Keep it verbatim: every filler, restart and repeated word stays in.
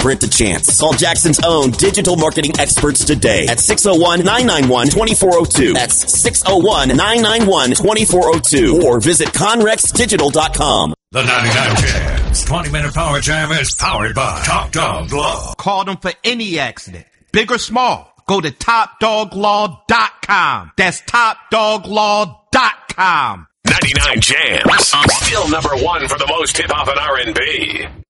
print to chance. Call Jackson's own digital marketing experts today at six oh one, nine nine one, two four oh two. That's six oh one, nine nine one, two four oh two. Or visit conrex digital dot com. The ninety-nine Jams twenty-minute Power Jam is powered by Top Dog Law. Call them for any accident, big or small. Go to top dog law dot com. That's top dog law dot com. ninety-nine Jams, still number one for the most hip-hop and R and B.